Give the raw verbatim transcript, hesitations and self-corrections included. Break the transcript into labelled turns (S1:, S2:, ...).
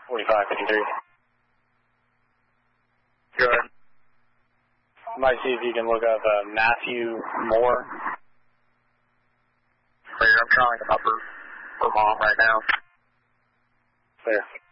S1: forty-five fifty-three.
S2: Good.
S1: Might see if you can look up uh, Matthew Moore.
S2: Clear, I'm trying to number for mom right now.
S1: Clear.